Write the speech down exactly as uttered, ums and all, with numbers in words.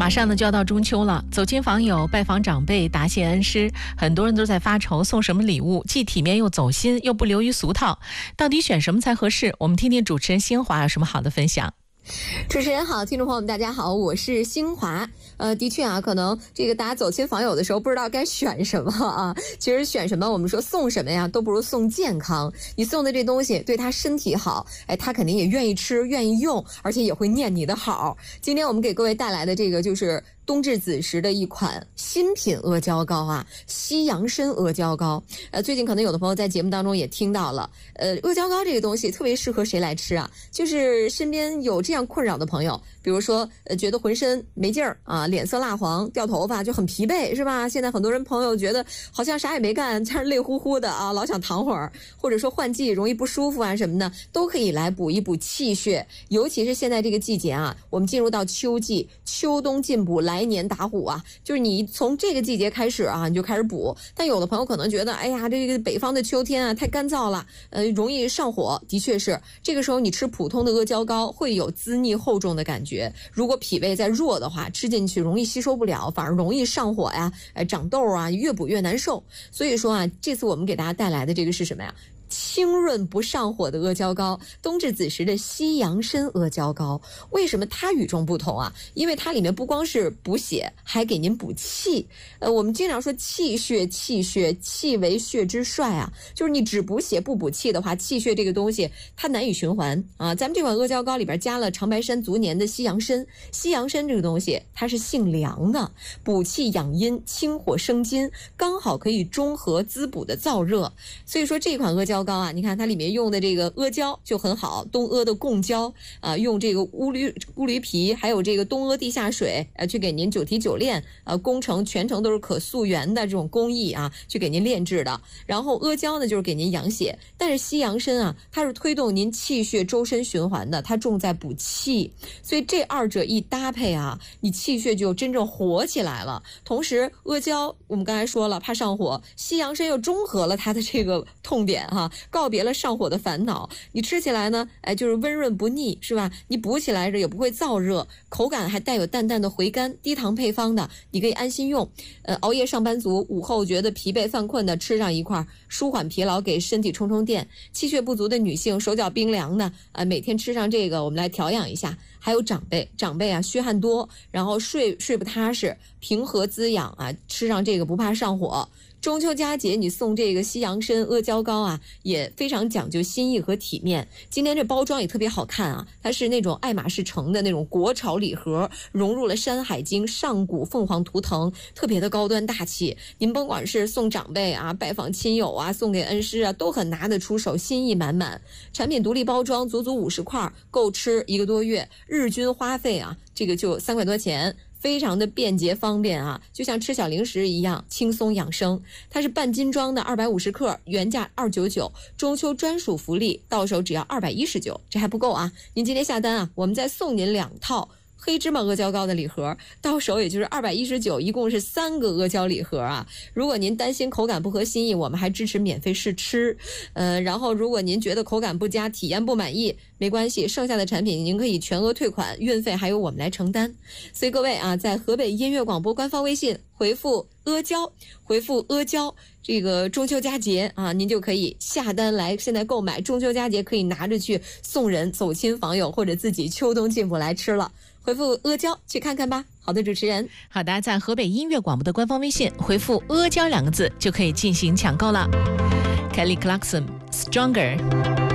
马上呢就要到中秋了，走亲访友、拜访长辈、答谢恩师，很多人都在发愁送什么礼物，既体面又走心，又不流于俗套，到底选什么才合适？我们听听主持人新华有什么好的分享。 主持人好，听众朋友们大家好，我是新华。呃，的确啊，可能这个大家走亲访友的时候不知道该选什么啊。其实选什么，我们说送什么呀，都不如送健康。你送的这东西对他身体好，哎，他肯定也愿意吃、愿意用，而且也会念你的好。今天我们给各位带来的这个就是冬至子时的一款新品阿胶糕啊，西洋参阿胶糕。呃，最近可能有的朋友在节目当中也听到了，呃，阿胶糕这个东西特别适合谁来吃啊？就是身边有这样困扰的朋友，比如说呃，觉得浑身没劲儿啊，脸色蜡黄、掉头发，就很疲惫，是吧？现在很多人朋友觉得好像啥也没干，但是累乎乎的啊，老想躺会儿，或者说换季容易不舒服啊什么的，都可以来补一补气血。尤其是现在这个季节啊，我们进入到秋季，秋冬进补，来年打虎啊，就是你从这个季节开始啊，你就开始补。但有的朋友可能觉得，哎呀，这个北方的秋天啊太干燥了，呃，容易上火。的确是，这个时候你吃普通的阿胶糕会有滋腻厚重的感觉。如果脾胃再弱的话，吃进去容易吸收不了，反而容易上火呀，哎，长痘啊，越补越难受。所以说啊，这次我们给大家带来的这个是什么呀？清润不上火的阿胶糕，冬至子时的西洋参阿胶糕。为什么它与众不同啊？因为它里面不光是补血，还给您补气。呃，我们经常说气血，气血，气为血之帅啊，就是你只补血不补气的话，气血这个东西它难以循环啊。咱们这款阿胶糕里边加了长白山足年的西洋参，西洋参这个东西它是性凉的，补气养阴，清火生津，刚好可以中和滋补的燥热。所以说这款阿胶糕啊，你看它里面用的这个阿胶就很好，东阿的贡胶啊，用这个乌驴乌驴皮，还有这个东阿地下水，呃，去给您九提九炼，呃，工程全程都是可溯源的这种工艺啊，去给您炼制的。然后阿胶呢，就是给您养血，但是西洋参啊，它是推动您气血周身循环的，它重在补气，所以这二者一搭配啊，你气血就真正活起来了。同时，阿胶我们刚才说了怕上火，西洋参又中和了它的这个痛点哈、啊。告别了上火的烦恼，你吃起来呢，哎，就是温润不腻，是吧？你补起来着也不会燥热，口感还带有淡淡的回甘，低糖配方的，你可以安心用。呃，熬夜上班族午后觉得疲惫犯困的，吃上一块，舒缓疲劳，给身体充充电。气血不足的女性，手脚冰凉的，呃，每天吃上这个，我们来调养一下。还有长辈，长辈啊，虚汗多，然后睡睡不踏实，平和滋养啊，吃上这个不怕上火。中秋佳节你送这个西洋参阿胶糕啊，也非常讲究心意和体面。今天这包装也特别好看啊，它是那种爱马仕成的那种国潮礼盒，融入了山海经、上古凤凰图腾，特别的高端大气。您甭管是送长辈啊、拜访亲友啊、送给恩师啊，都很拿得出手，心意满满。产品独立包装，足足五十块，够吃一个多月，日均花费啊，这个就三块多钱。非常的便捷方便啊，就像吃小零食一样轻松养生。它是半斤装的二百五十克，原价二百九十九，中秋专属福利，到手只要二百一十九，这还不够啊！您今天下单啊，我们再送您两套黑芝麻阿胶糕的礼盒，到手也就是二百一十九，一共是三个阿胶礼盒啊。如果您担心口感不合心意，我们还支持免费试吃。呃，然后如果您觉得口感不佳，体验不满意，没关系，剩下的产品您可以全额退款，运费还由我们来承担。所以各位啊，在河北音乐广播官方微信回复阿胶，回复阿胶，这个中秋佳节啊，您就可以下单来现在购买，中秋佳节可以拿着去送人、走亲访友，或者自己秋冬进补来吃了。回复阿胶去看看吧。好的，主持人。 好的，在河北音乐广播的官方微信回复阿胶两个字就可以进行抢购了。Kelly Clarkson Stronger。